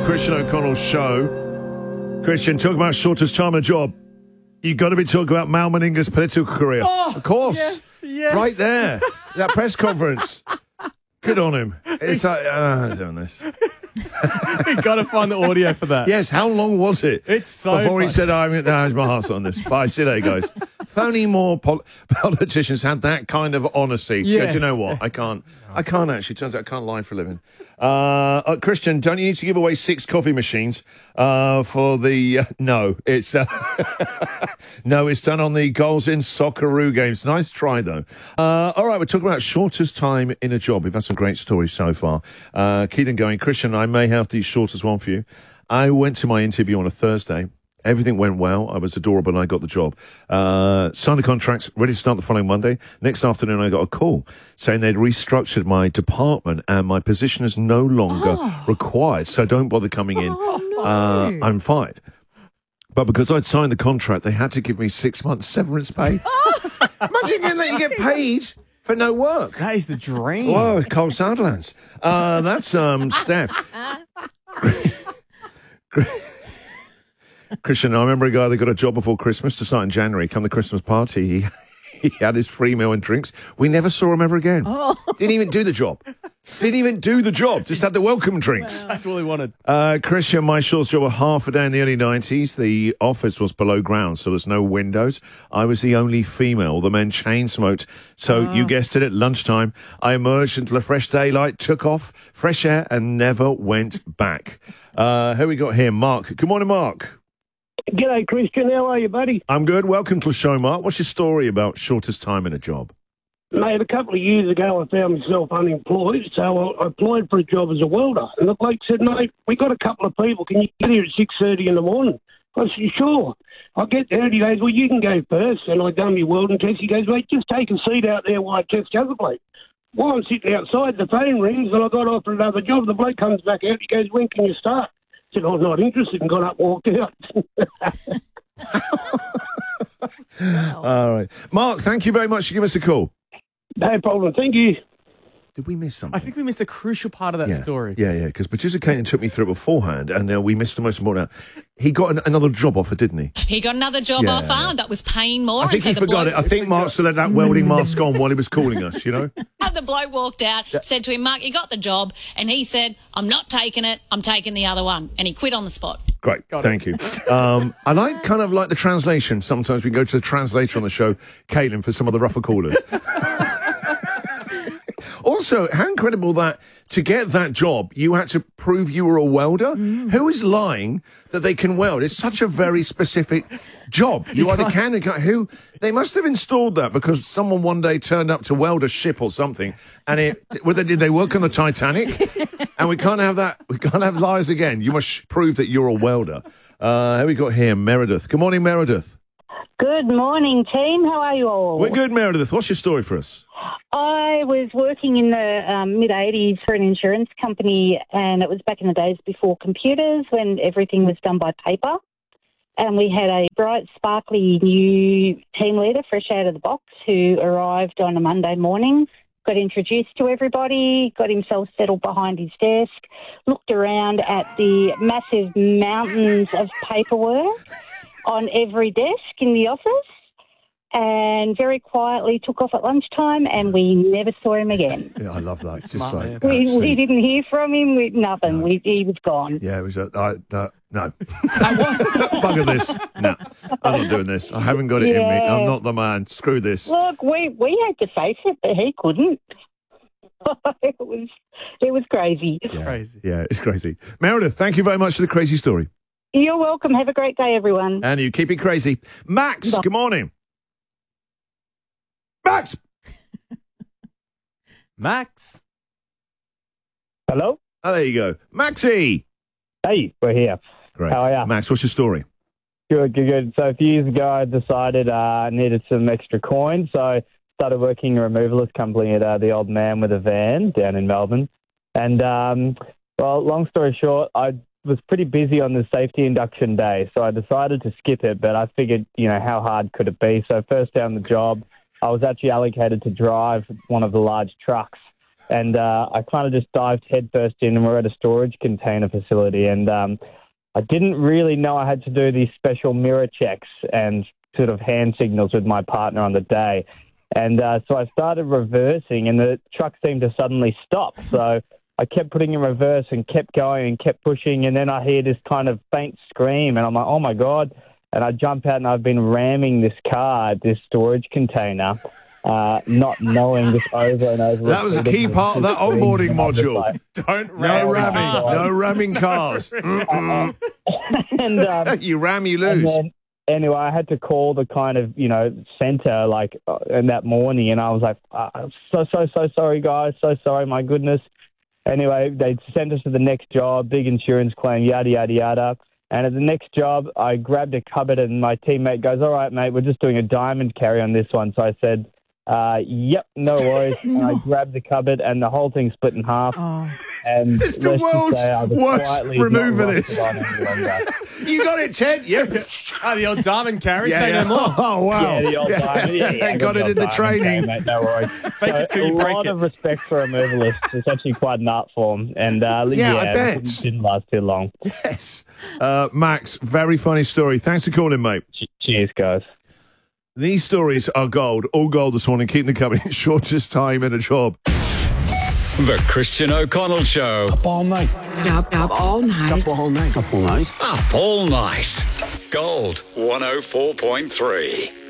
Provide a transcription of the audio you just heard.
Christian O'Connell's show. Christian, talk about shortest time in a job. You've got to be talking about Mal Meninga's political career. Oh, of course. Yes. Right there. That press conference. Good on him. It's like, I'm doing this. You've got to find the audio for that. Yes, how long was it? It's so Before he funny. said, my heart's on this. Bye, see you later, guys. If only more politicians had that kind of honesty. To go, Yes. do you know what? I can't actually. Turns out I can't lie for a living. Christian, don't you need to give away 6 coffee machines for the... no, it's it's done on the Goals in Socceroo games. Nice try, though. All right, we're talking about shortest time in a job. We've had some great stories so far. Keep them going. Christian, I may have the shortest one for you. I went to my interview on a Thursday. Everything went well. I was adorable and I got the job. Signed the contracts, ready to start the following Monday. Next afternoon, I got a call saying they'd restructured my department and my position is no longer required, so don't bother coming in. I'm fired. But because I'd signed the contract, they had to give me 6 months severance pay. Imagine getting that you get paid for no work. That is the dream. Whoa, Cole Sandilands. That's Steph. Christian, I remember a guy that got a job before Christmas to start in January. Come the Christmas party, he had his free meal and drinks. We never saw him ever again. Didn't even do the job. Just had the welcome drinks. That's all he wanted. Christian, my shortest job, a half a day in the early 90s. The office was below ground, so there's no windows. I was the only female. The men chain smoked. So you guessed it, at lunchtime, I emerged into the fresh daylight, took off, fresh air, and never went back. Who we got here? Mark. Good morning, Mark. G'day, Christian. How are you, buddy? I'm good. Welcome to the show, Mark. What's your story about shortest time in a job? Mate, a couple of years ago, I found myself unemployed, so I applied for a job as a welder. And the bloke said, mate, we got a couple of people. Can you get here at 6:30 in the morning? I said, sure. I get there and he goes, well, you can go first. And I done my welding test. He goes, mate, just take a seat out there while I test the other bloke. While I'm sitting outside, the phone rings and I got offered another job. The bloke comes back out. He goes, when can you start? I said, I'm not interested, and got up and walked out. All right. Mark, thank you very much for giving us a call. No problem. Thank you. Did we miss something? I think we missed a crucial part of that story. Yeah, because producer Kanan took me through it beforehand, and we missed the most important. He got another job offer, didn't he? He got another job offer that was paying more. I think he forgot it. I think Mark still had that welding mask on while he was calling us, you know? And the bloke walked out, said to him, Mark, you got the job. And he said, I'm not taking it. I'm taking the other one. And he quit on the spot. Great, thank you. I like the translation. Sometimes we go to the translator on the show, Caitlin, for some of the rougher callers. Also, how incredible that to get that job, you had to prove you were a welder? Who is lying that they can weld? It's such a very specific job. You either can or can't. They must have installed that because someone one day turned up to weld a ship or something. And did they work on the Titanic? And we can't have that. We can't have lies again. You must prove that you're a welder. Who we got here? Meredith. Good morning, Meredith. Good morning, team. How are you all? We're good, Meredith. What's your story for us? I was working in the mid-'80s for an insurance company, and it was back in the days before computers when everything was done by paper. And we had a bright, sparkly new team leader, fresh out of the box, who arrived on a Monday morning, got introduced to everybody, got himself settled behind his desk, looked around at the massive mountains of paperwork on every desk in the office, and very quietly took off at lunchtime, and we never saw him again. Yeah, I love that. Just like we didn't hear from him. Nothing. No. He was gone. Yeah, it was no. Bugger this. No, I'm not doing this. I haven't got it in me. I'm not the man. Screw this. Look, we had to face it, but he couldn't. it was crazy. Yeah, Crazy. Yeah, it's crazy. Meredith, thank you very much for the crazy story. You're welcome. Have a great day, everyone. And you keep it crazy. Max, good morning. Max! Max. Hello? Oh, there you go. Maxie! Hey, we're here. Great. How are ya? Max, what's your story? Good. So a few years ago, I decided I needed some extra coin, so I started working in a removalist company at the Old Man with a Van down in Melbourne. And, long story short, I was pretty busy on the safety induction day, so I decided to skip it, but I figured, how hard could it be? So first day on the job, I was actually allocated to drive one of the large trucks. And I kind of just dived headfirst in, and we're at a storage container facility. And I didn't really know I had to do these special mirror checks and sort of hand signals with my partner on the day. And so I started reversing, and the truck seemed to suddenly stop. So I kept putting in reverse and kept going and kept pushing, and then I hear this kind of faint scream, and I'm like, oh, my God. And I jump out, and I've been ramming this car, this storage container, not knowing this over and over. That was a key part of that onboarding module. Like, Don't ram No ramming. cars. No ramming cars. and You ram, you And lose. then, anyway, I had to call the kind of, center, in that morning, and I was like, so sorry, guys, so sorry, my goodness. Anyway, they sent us to the next job, big insurance claim, yada, yada, yada. And at the next job, I grabbed a cupboard, and my teammate goes, all right, mate, we're just doing a diamond carry on this one. So I said, yep, no worries. And I grabbed the cupboard, and the whole thing split in half. And It's the let's just world's say I was worst quietly remover not this. rocked on any longer. You got it, Ted? Yep. The old diamond carry, say no more. Oh, wow. Yeah, the old diamond. Yeah, Got it in the training. Mate, no worries. Fake it till you a break lot it. of respect for a moverlist. It's actually quite an art form. And I bet. it didn't last too long. Yes. Max, very funny story. Thanks for calling, mate. Cheers, guys. These stories are gold. All gold this morning. Keeping them coming. Shortest time in a job. The Christian O'Connell Show. Up all night. Up all night. Up all night. Up all night. Up all night. Gold 104.3.